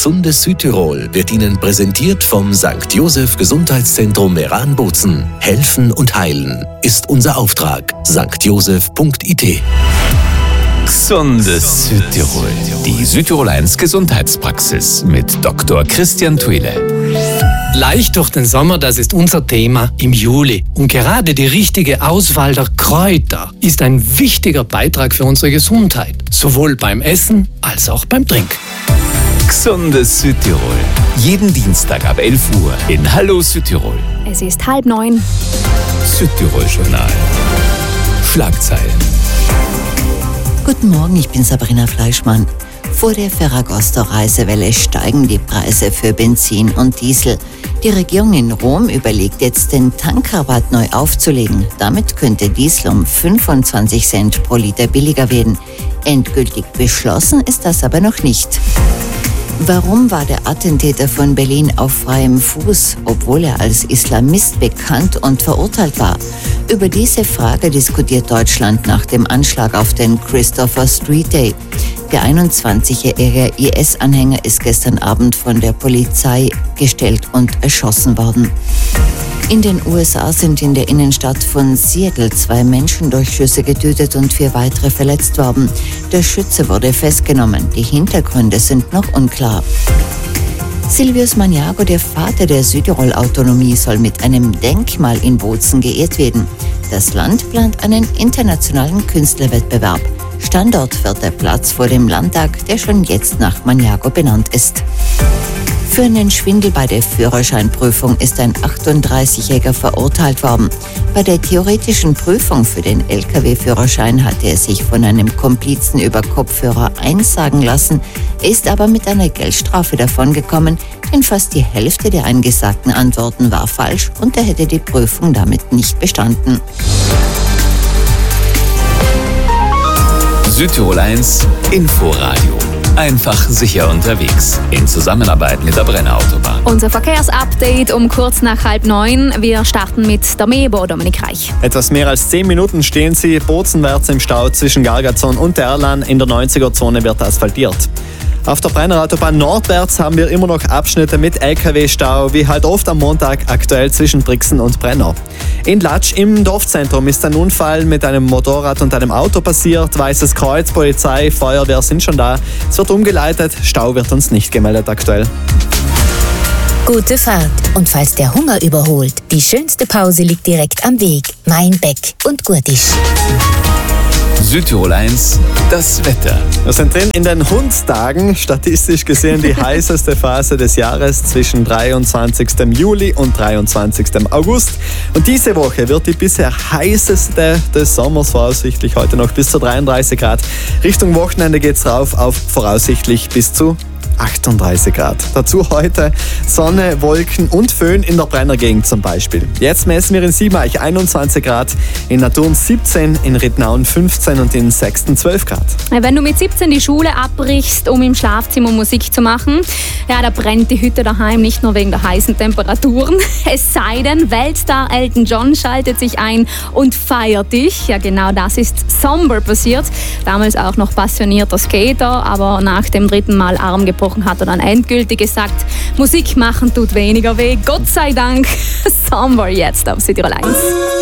Gesundes Südtirol wird Ihnen präsentiert vom St. Joseph Gesundheitszentrum Meran-Bozen. Helfen und heilen ist unser Auftrag. stjoseph.it. Gesundes Südtirol. Die Südtirol 1 Gesundheitspraxis mit Dr. Christian Thuile. Leicht durch den Sommer, das ist unser Thema im Juli. Und gerade die richtige Auswahl der Kräuter ist ein wichtiger Beitrag für unsere Gesundheit. Sowohl beim Essen als auch beim Trinken. Gesundes Südtirol. Jeden Dienstag ab 11 Uhr in Hallo Südtirol. Es ist 8:30. Südtirol-Journal. Schlagzeilen. Guten Morgen, ich bin Sabrina Fleischmann. Vor der Ferragosto-Reisewelle steigen die Preise für Benzin und Diesel. Die Regierung in Rom überlegt jetzt, den Tankrabatt neu aufzulegen. Damit könnte Diesel um 25 Cent pro Liter billiger werden. Endgültig beschlossen ist das aber noch nicht. Warum war der Attentäter von Berlin auf freiem Fuß, obwohl er als Islamist bekannt und verurteilt war? Über diese Frage diskutiert Deutschland nach dem Anschlag auf den Christopher Street Day. Der 21-jährige IS-Anhänger ist gestern Abend von der Polizei gestellt und erschossen worden. In den USA sind in der Innenstadt von Seattle 2 Menschen durch Schüsse getötet und 4 weitere verletzt worden. Der Schütze wurde festgenommen. Die Hintergründe sind noch unklar. Silvius Maniago, der Vater der Südtirol-Autonomie, soll mit einem Denkmal in Bozen geehrt werden. Das Land plant einen internationalen Künstlerwettbewerb. Standort wird der Platz vor dem Landtag, der schon jetzt nach Maniago benannt ist. Für einen Schwindel bei der Führerscheinprüfung ist ein 38-Jähriger verurteilt worden. Bei der theoretischen Prüfung für den Lkw-Führerschein hatte er sich von einem Komplizen über Kopfhörer einsagen lassen, ist aber mit einer Geldstrafe davongekommen, denn fast die Hälfte der eingesagten Antworten war falsch und er hätte die Prüfung damit nicht bestanden. Südtirol 1 Inforadio. Einfach sicher unterwegs. In Zusammenarbeit mit der Brenner Autobahn. Unser Verkehrsupdate um kurz nach 8:30. Wir starten mit der Mebo, Dominik Reich. Etwas mehr als 10 Minuten stehen Sie bozenwärts im Stau zwischen Gargazon und Erlan. In der 90er-Zone wird asphaltiert. Auf der Brenner Autobahn nordwärts haben wir immer noch Abschnitte mit LKW-Stau, wie halt oft am Montag, aktuell zwischen Brixen und Brenner. In Latsch im Dorfzentrum ist ein Unfall mit einem Motorrad und einem Auto passiert. Weißes Kreuz, Polizei, Feuerwehr sind schon da. Es wird umgeleitet, Stau wird uns nicht gemeldet aktuell. Gute Fahrt. Und falls der Hunger überholt, die schönste Pause liegt direkt am Weg. Mainbeck und Gurtisch. Südtirol 1, das Wetter. Wir sind drin in den Hundstagen, statistisch gesehen die heißeste Phase des Jahres zwischen 23. Juli und 23. August. Und diese Woche wird die bisher heißeste des Sommers, voraussichtlich heute noch bis zu 33 Grad. Richtung Wochenende geht's rauf auf voraussichtlich bis zu 38 Grad. Dazu heute Sonne, Wolken und Föhn in der Brennergegend zum Beispiel. Jetzt messen wir in Siebeneich 21 Grad, in Naturn 17, in Rittnauen 15 und in Sexten 12 Grad. Wenn du mit 17 die Schule abbrichst, um im Schlafzimmer Musik zu machen, ja, da brennt die Hütte daheim nicht nur wegen der heißen Temperaturen. Es sei denn, Weltstar Elton John schaltet sich ein und feiert dich. Ja, genau das ist Somber passiert. Damals auch noch passionierter Skater, aber nach dem 3. Mal Arm gebrochen hat er dann endgültig gesagt, Musik machen tut weniger weh. Gott sei Dank, Somber jetzt auf Südtirol 1.